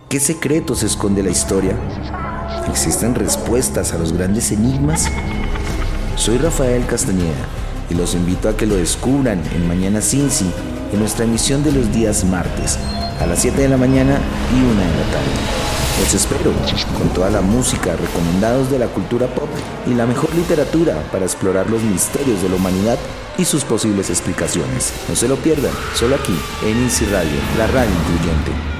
¿Qué secretos esconde la historia? ¿Existen respuestas a los grandes enigmas? Soy Rafael Castañeda y los invito a que lo descubran en Mañana Cincy, en nuestra emisión de los días martes, a las 7 de la mañana y 1 de la tarde. Los espero con toda la música, recomendados de la cultura pop y la mejor literatura para explorar los misterios de la humanidad y sus posibles explicaciones. No se lo pierdan, solo aquí en Easy Radio, la radio incluyente.